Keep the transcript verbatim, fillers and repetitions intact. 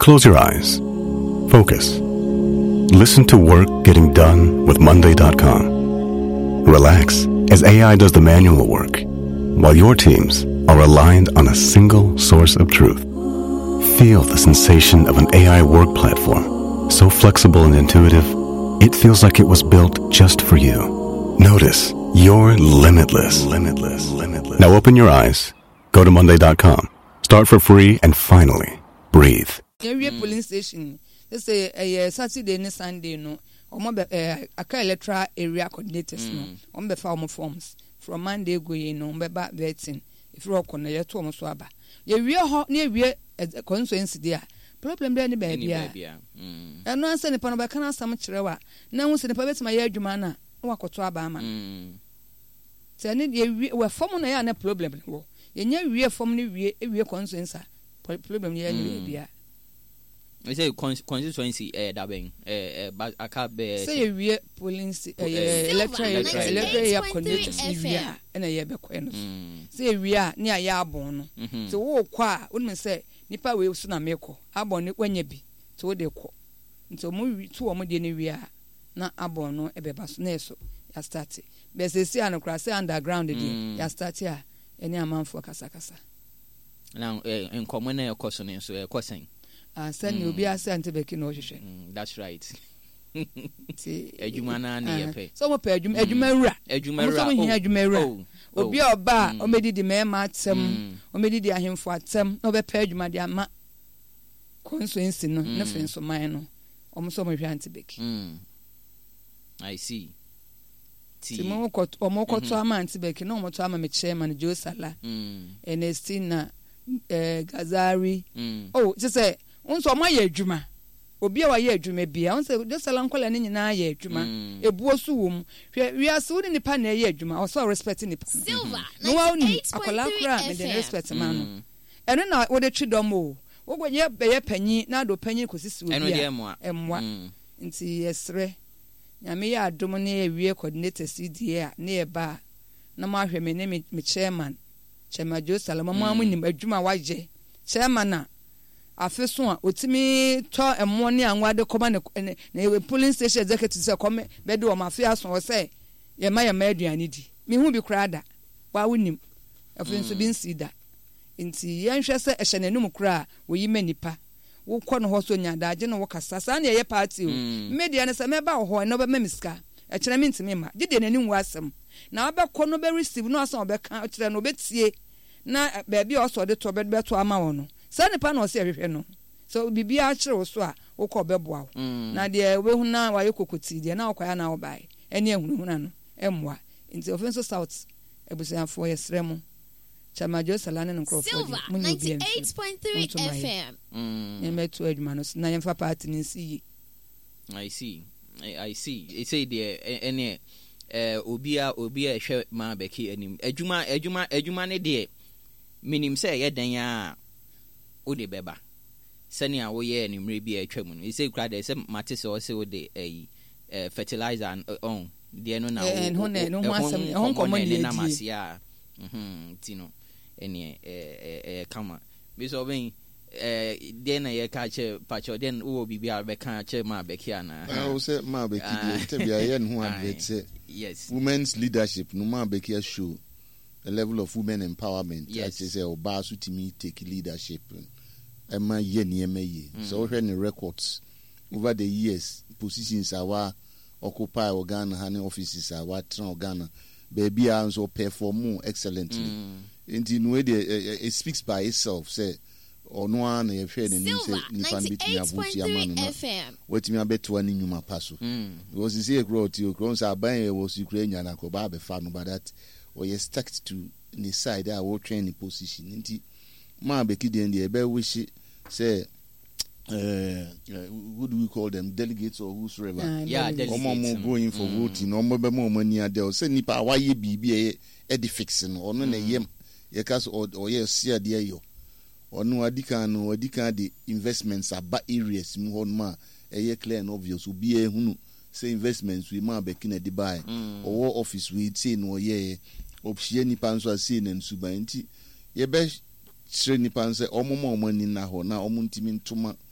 Close your eyes. Focus. Listen to work getting done with Monday dot com. Relax as A I does the manual work, while your teams are aligned on a single source of truth. Feel the sensation of an A I work platform, so flexible and intuitive, it feels like it was built just for you. Notice you're limitless. Limitless. Limitless. Now open your eyes, go to Monday dot com, start for free, and finally, breathe. Area polling station. They say a Saturday and Sunday no. Omo be aka electoral area coordinators no. Omo be fa forms from Monday go ye no be ba vetting. If you work on ye to omo so aba. Ye wie ho na wie constituency there. Problem there ni ba bia. Mm. Eno anse ni pa no be kana asam kirewa. Na hu se ni pa betima ye adwuma na wakoto aba ama. Mm. Se ni ye we form na ya na problem wo. Ye nya wie form ni wie e wie constituency. Problem ye ni bia. I say constituency eh da ben eh eh aka be say we polling eh electoral electoral ya coordinators we a na ye be kɔ no say we a ne aya abon no so wo kɔ a wonu say nipa we so na mekɔ abon ne kwanya bi so wo de kɔ nso mu tu wo mo de ne we a na abon no e be ba so na eso ya start be say see an kra say underground de ya start a ene amanfo kasa kasa now eh enkomo na ekɔ so ne so ekɔ sen ah send you be asante beki no hwehwe that's right see adwuma na na ye pe so mo pe adwuma adwuma wura adwuma wura so mo hia adwuma wura obi oba o medidi mema atem o medidi ahemfo atem no be pe adwuma de ama constituency no na fe nso man no o mo so mo hwɛ ante beki I see ti mo ko o mo ko to ama ante beki no mo to ama me chairman Joe Sala Ernestina eh Gazari oh just say unso ma ye adwuma obi a wa ye adwuma bia unso de sala nkola ne nyina ye adwuma ebuo so wom hwe wiase wo ne nipa na ye adwuma o so respect nipa Silver no wa ni akola kra me de respect ma no eno na wo de twidom o wo go ye be ye panyi na do panyi kosisi obi a eno de emwa emwa nti yesre nyame ya adom ne ewie coordinator C D A na ye ba na ma hwe me ne me chairman Chairman Joe Salama mo amunim adwuma waje chairman na afeso a otimi to emo ne anwa de koma ne na polling station executive say come be de o ma fe aso say ye ma ye ma aduane di me hu bi krada wa wonim afenso bi nsida nti ye nhwe se ehye nanum kra wo yi manipa wo kɔ no ho so nya daage no wo kasa sa na ye party o media ne se me ba ho no be memiska e kire me ntimi ma gide nanim wasem na obekɔ no be receive no asan obeka kire no betie na baabi a ɔsɔ de to be beto ama wo no sa nipa na ɔse ahwehwɛ no so bibia akire wo so a wo kɔ bɛboa wo na de we hu na wa ye kokoti de na ɔkɔ na wo bai ene ehunhuna no emwa nti ofenso south ebusianfo ye sremo Chairman Joe Salane no crop Silver ninety-eight point three F M mm ye meto adwuma no na yemfa party ni si I see I, I see it say there ene eh obia obia hwe ma beki anim adwuma adwuma adwuma ne de minim say ye dan ya o de beba sani a wo ye animre bi atwa mu no e say kra de say mate say o say o de eh fertilizer on de no na eh ho ne no ho asem eh ho komo ne na masia mhm tino ene eh eh kama bi so ben eh den na ye ka che pacho den wo bibia be ka che ma beki ana ah o say ma beki de bia ye no advert say yes women's leadership no ma beki show the level of women empowerment yes. I say oba so timi take leadership ema ye ne ema ye so hwe ne records over the years positions awa occupy organ ha ne offices awa tran organ baby a so perform excellently into no way it speaks by itself say ono an ye hwe ne nim say nipa bitimi abuti amanu na wetimi abeto ani nyuma paso because you see a grow to grow say aban e was ukraine na ko ba be fa no but that or you stuck to the side that will train the position nti ma be kid and the be wish say uh what do we call them, delegates or whosoever uh, yeah delegates. Omo going for mm. voting omo be mo money ade say nipa awaye bibi e de fix no ono na yem ye ka so or ye see ade ayo ono adika no adika the investments aba areas mu hon ma e ye clear and obvious obi e hunu say investments we ma be kin e buy or office we say no ye opshie nipa nso ase na nsuban nti ye be sire nipa nse omo mo money na ho na omo ntimi ntoma